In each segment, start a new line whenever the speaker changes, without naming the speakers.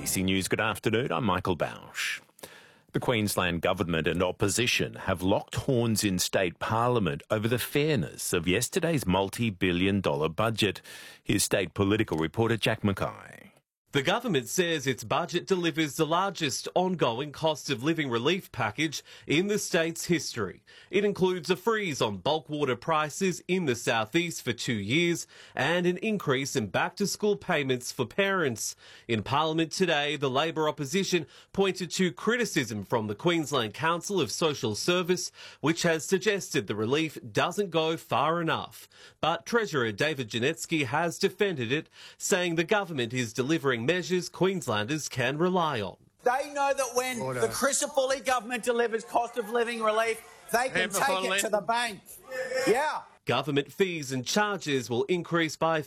ABC News, good afternoon. I'm Michael Bausch. The Queensland Government and opposition have locked horns in state parliament over the fairness of yesterday's multi-billion-dollar budget. Here's state political reporter Jack Mackay.
The government says its budget delivers the largest ongoing cost of living relief package in the state's history. It includes a freeze on bulk water prices in the southeast for 2 years and an increase in back-to-school payments for parents. In Parliament today, the Labor opposition pointed to criticism from the Queensland Council of Social Service, which has suggested the relief doesn't go far enough. But Treasurer David Janetsky has defended it, saying the government is delivering measures Queenslanders can rely on.
They know that when the Crisafulli government delivers cost of living relief, they can take it to the bank. Yeah.
Government fees and charges will increase by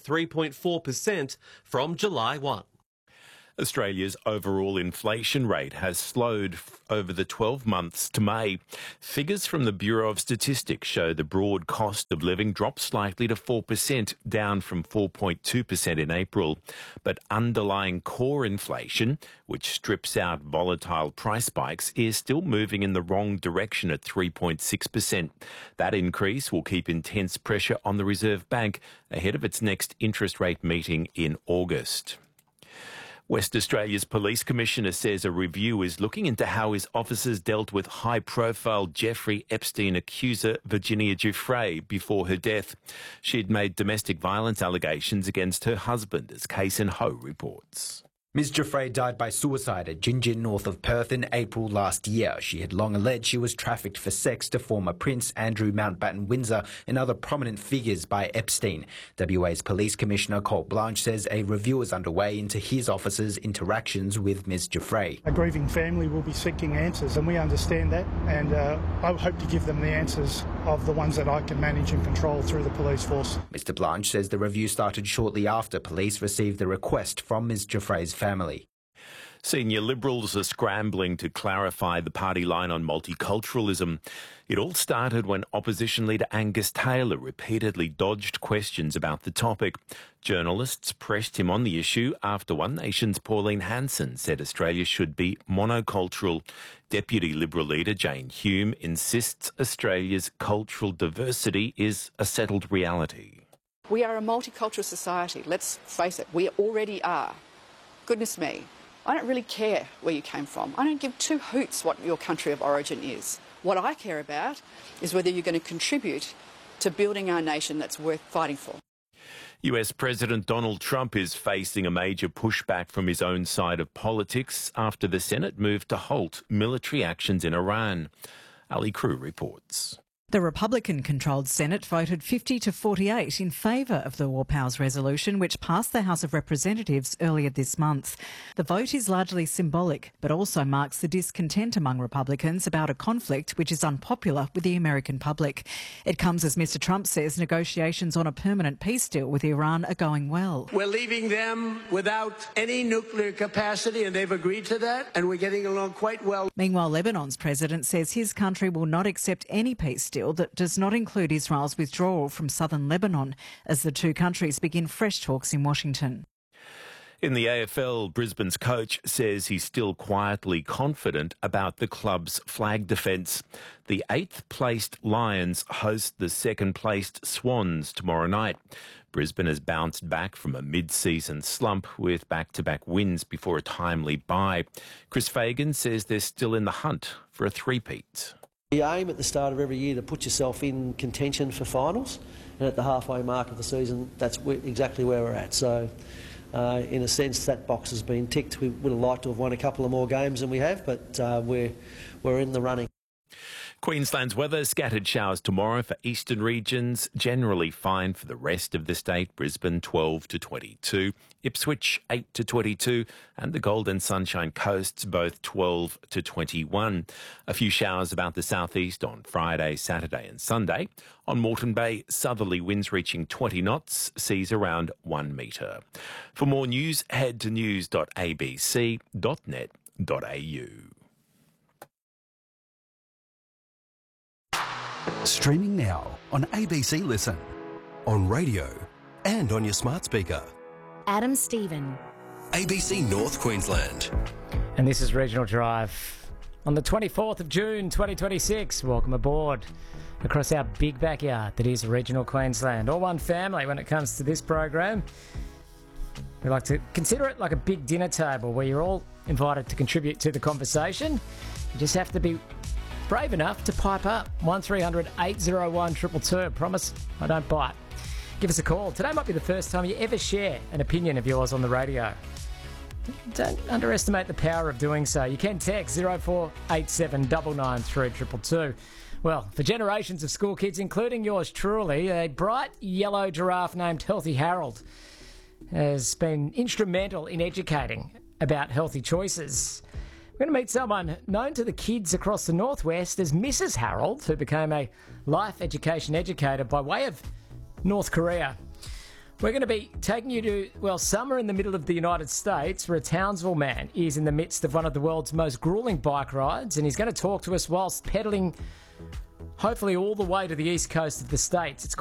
3.4% from July 1.
Australia's overall inflation rate has slowed over the 12 months to May. Figures from the Bureau of Statistics show the broad cost of living dropped slightly to 4%, down from 4.2% in April. But underlying core inflation, which strips out volatile price spikes, is still moving in the wrong direction at 3.6%. That increase will keep intense pressure on the Reserve Bank ahead of its next interest rate meeting in August. West Australia's Police Commissioner says a review is looking into how his officers dealt with high-profile Jeffrey Epstein accuser Virginia Giuffre before her death. She'd made domestic violence allegations against her husband, as Case and Ho reports.
Ms Giuffre died by suicide at Gingin, north of Perth, in April last year. She had long alleged she was trafficked for sex to former Prince Andrew Mountbatten Windsor and other prominent figures by Epstein. WA's Police Commissioner Colt Blanche says a review is underway into his officer's interactions with Ms Giuffre.
A grieving family will be seeking answers, and we understand that, and I hope to give them the answers of the ones that I can manage and control through the police force.
Mr Blanche says the review started shortly after police received the request from Ms Giuffre's family.
Senior Liberals are scrambling to clarify the party line on multiculturalism. It all started when opposition leader Angus Taylor repeatedly dodged questions about the topic. Journalists pressed him on the issue after One Nation's Pauline Hanson said Australia should be monocultural. Deputy Liberal leader Jane Hume insists Australia's cultural diversity is a settled reality.
We are a multicultural society. Let's face it, we already are. Goodness me, I don't really care where you came from. I don't give two hoots what your country of origin is. What I care about is whether you're going to contribute to building our nation that's worth fighting for.
US President Donald Trump is facing a major pushback from his own side of politics after the Senate moved to halt military actions in Iran. Ali Crew reports.
The Republican-controlled Senate voted 50 to 48 in favour of the War Powers resolution, which passed the House of Representatives earlier this month. The vote is largely symbolic, but also marks the discontent among Republicans about a conflict which is unpopular with the American public. It comes as Mr Trump says negotiations on a permanent peace deal with Iran are going well.
We're leaving them without any nuclear capacity, and they've agreed to that, and we're getting along quite well.
Meanwhile, Lebanon's president says his country will not accept any peace deal that does not include Israel's withdrawal from southern Lebanon as the two countries begin fresh talks in Washington.
In the AFL, Brisbane's coach says he's still quietly confident about the club's flag defence. The 8th-placed Lions host the 2nd-placed Swans tomorrow night. Brisbane has bounced back from a mid-season slump with back-to-back wins before a timely bye. Chris Fagan says they're still in the hunt for a three-peat.
You aim at the start of every year to put yourself in contention for finals, and at the halfway mark of the season, that's exactly where we're at. So, in a sense, that box has been ticked. We would have liked to have won a couple of more games than we have, but we're in the running.
Queensland's weather, scattered showers tomorrow for eastern regions, generally fine for the rest of the state. Brisbane 12 to 22, Ipswich 8 to 22, and the Gold and Sunshine Coasts both 12 to 21. A few showers about the southeast on Friday, Saturday and Sunday. On Moreton Bay, southerly winds reaching 20 knots, seas around 1 metre. For more news, head to news.abc.net.au.
Streaming now on ABC Listen, on radio and on your smart speaker.
Adam Stephen. ABC North Queensland.
And this is Regional Drive on the 24th of June 2026. Welcome aboard across our big backyard that is Regional Queensland. All one family when it comes to this program. We like to consider it like a big dinner table where you're all invited to contribute to the conversation. You just have to be brave enough to pipe up. 1300 801 222. Promise I don't bite. Give us a call. Today might be the first time you ever share an opinion of yours on the radio. Don't underestimate the power of doing so. You can text 0487 993 222. Well, for generations of school kids, including yours truly, a bright yellow giraffe named Healthy Harold has been instrumental in educating about healthy choices. We're going to meet someone known to the kids across the northwest as Mrs. Harold, who became a life education educator by way of North Korea. We're going to be taking you to, well, somewhere in the middle of the United States where a Townsville man is in the midst of one of the world's most grueling bike rides, and he's going to talk to us whilst pedalling hopefully all the way to the east coast of the States. It's